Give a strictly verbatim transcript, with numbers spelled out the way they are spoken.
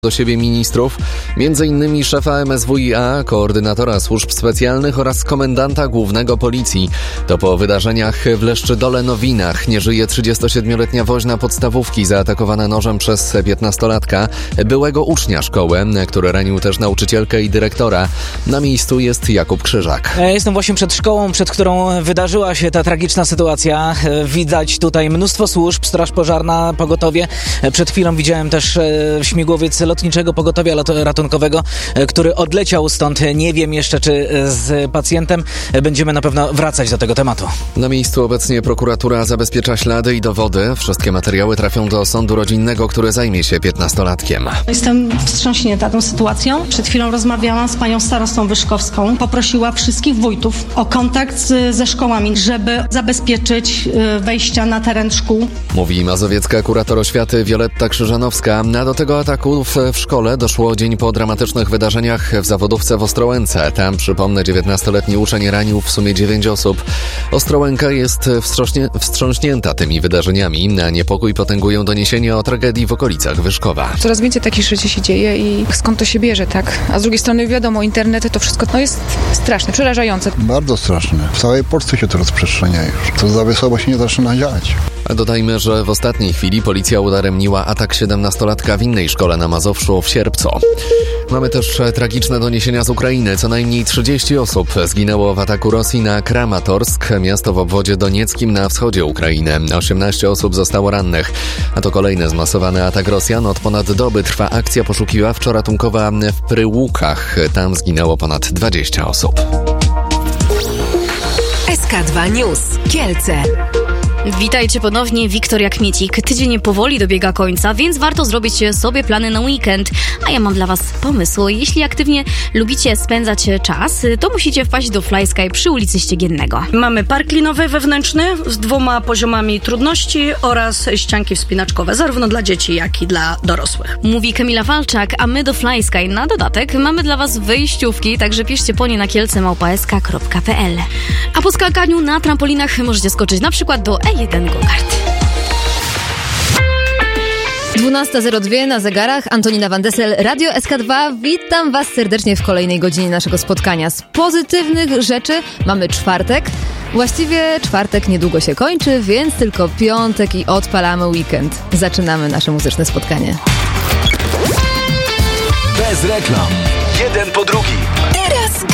do siebie ministrów, między innymi szefa M S W i A, koordynatora służb specjalnych oraz komendanta głównego policji. To po wydarzeniach w Leszczydole-Nowinach nie żyje trzydziestosiedmioletnia woźna podstawówki zaatakowana nożem przez piętnastolatka, byłego ucznia szkoły, który ranił też nauczycielkę i dyrektora. Na miejscu jest Jakub Krzyżak. Jestem właśnie przed szkołą, przed którą wydarzyła się ta tragiczna sytuacja. Widać tutaj mnóstwo służb, straż pożarna, pogotowie. Przed chwilą widziałem też śmigłowiec lotniczego pogotowia ratunkowego, który odleciał stąd. Nie wiem jeszcze, czy z pacjentem. Będziemy na pewno wracać do tego tematu. Na miejscu obecnie prokuratura zabezpiecza ślady i dowody. Wszystkie materiały trafią do sądu rodzinnego, który zajmie się piętnastolatkiem. Jestem wstrząśnięta tą sytuacją. Przed chwilą rozmawiałam z panią starostą Wyszkowską. Poprosiła wszystkich wójtów o kontakt z, ze szkołami, żeby zabezpieczyć wejścia na teren szkół. Mówi mazowiecka kurator oświaty Wioletta Krzyżanowska. A do tego ataku w, w szkole doszło dzień po dramatycznych wydarzeniach w Zawodówce w Ostrołęce. Tam, przypomnę, dziewiętnastoletni uczeń ranił w sumie dziewięć osób. Ostrołęka jest wstrząśnie, wstrząśnięta tymi wydarzeniami. Na niepokój potęgują doniesienia o tragedii w okolicach Wyszkowa. Coraz więcej takich rzeczy się dzieje i skąd to się bierze, tak? A z drugiej strony wiadomo, internet to wszystko no jest straszne, przerażające. Bardzo straszne. W całej Polsce się to rozprzestrzenia już. To zawiesłowo się nie zaczyna działać. A dodajmy, że w ostatniej chwili policja udaremniła atak siedemnastolatka w innej szkole na Mazowszu w Sierpcu. Mamy też tragiczne doniesienia z Ukrainy. Co najmniej trzydzieści osób zginęło w ataku Rosji na Kramatorsk, miasto w obwodzie donieckim na wschodzie Ukrainy. osiemnaście osób zostało rannych. A to kolejny zmasowany atak Rosjan. Od ponad doby trwa akcja poszukiwawczo-ratunkowa w Pryłukach. Tam zginęło ponad dwadzieścia osób. S K dwa News. Kielce. Witajcie ponownie, Wiktoria Kmiecik. Tydzień powoli dobiega końca, więc warto zrobić sobie plany na weekend. A ja mam dla was pomysł. Jeśli aktywnie lubicie spędzać czas, to musicie wpaść do Fly Sky przy ulicy Ściegiennego. Mamy park linowy wewnętrzny z dwoma poziomami trudności oraz ścianki wspinaczkowe, zarówno dla dzieci, jak i dla dorosłych. Mówi Kamila Walczak, a my do Fly Sky na dodatek mamy dla was wejściówki, także piszcie po nie na kielce małpa s k kropka p l. A po skakaniu na trampolinach możecie skoczyć na przykład do E jeden Go-Kart. dwunasta zero dwa na zegarach. Antonina Van Dessel, Radio S K dwa. Witam was serdecznie w kolejnej godzinie naszego spotkania. Z pozytywnych rzeczy mamy czwartek. Właściwie czwartek niedługo się kończy, więc tylko piątek i odpalamy weekend. Zaczynamy nasze muzyczne spotkanie. Bez reklam. Jeden po drugim.